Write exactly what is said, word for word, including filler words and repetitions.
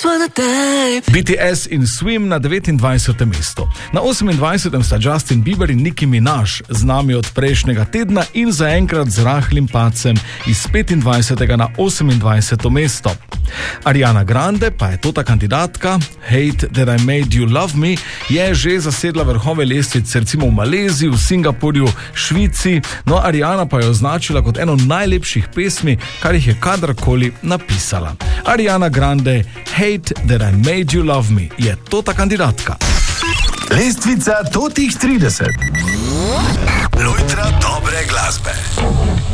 B T S in Swim na devetindvajsetem mestu. Na osemindvajsetem sta Justin Bieber in Nicki Minaj, z nami od prejšnjega tedna in zaenkrat z rahlim padcem iz petindvajsetega na osemindvajseto mesto. Ariana Grande pa je tota kandidatka, Hate That I Made You Love Me, je že zasedla vrhove lestvic, recimo v Maleziji, v Singapurju, Švici, no Ariana pa je označila kot eno najlepših pesmi, kar jih je kadarkoli napisala. Ariana Grande, Hate That I Made You Love Me, je tota kandidatka. Lestvica totih trideset. Lojtra dobre glasbe.